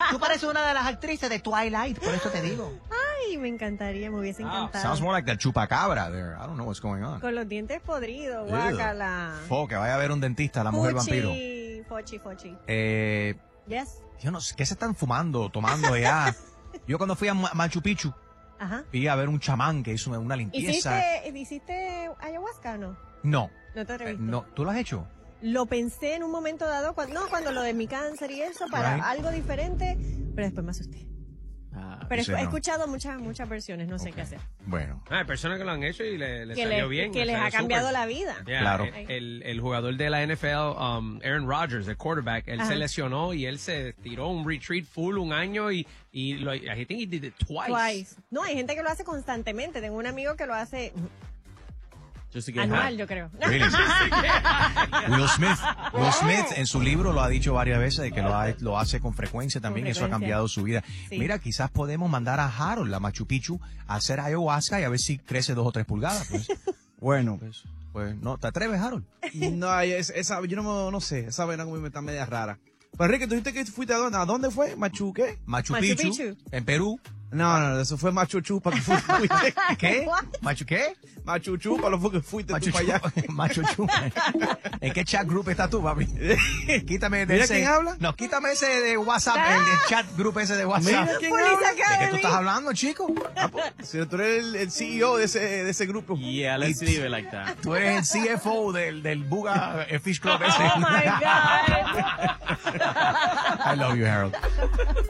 Tú pareces una de las actrices de Twilight, por eso te digo. Ay, me encantaría, me hubiese encantado. Sounds more like the chupacabra there. I don't know what's going on. Con los dientes podridos, guácala. Que vaya a ver un dentista, la mujer vampiro. Fochi. Yes. Yo no sé, ¿qué se están fumando, tomando allá? Yo cuando fui a Machu Picchu, fui a ver un chamán que hizo una limpieza. ¿Hiciste ayahuasca o no? No. ¿No te atreviste? No, ¿tú lo has hecho? Lo pensé en un momento dado, cuando lo de mi cáncer y eso, para algo diferente, pero después me asusté. Pero he escuchado muchas versiones, no sé qué hacer. Bueno. Hay personas que lo han hecho y le salió bien. Que les ha cambiado la vida. Yeah, claro. El jugador de la NFL, Aaron Rodgers, el quarterback, él se lesionó y él se tiró un retreat full un año y I think he did it twice. No, hay gente que lo hace constantemente. Tengo un amigo que lo hace anual, yo creo. Really? Will Smith en su libro lo ha dicho varias veces de que lo hace con frecuencia también. Eso ha cambiado su vida. Sí. Mira, quizás podemos mandar a Harold a Machu Picchu a hacer ayahuasca y a ver si crece 2 o 3 pulgadas. Pues. Bueno. Pues no, ¿te atreves, Harold? No, esa, yo no sé, esa vaina como me está media rara. Pero Enrique, ¿tú dijiste que fuiste a dónde? ¿A dónde fue? ¿Machu qué? Machu Picchu, en Perú. No, eso fue Machu Chu para que fuiste. ¿Qué? ¿Machu qué? Machu Chu para lo que fuiste tú para allá. Machu Chu. ¿En qué chat group estás tú, papi? Quítame de ¿Mira ese. quién habla? No, quítame ese de WhatsApp, el chat group ese de WhatsApp. Mira quién habla. ¿De qué tú estás hablando, chico? Si tú eres el CEO de ese grupo. Yeah, let's leave it like that. Tú eres el CFO del Buga Fish Club ese. Oh my God. I love you, Harold.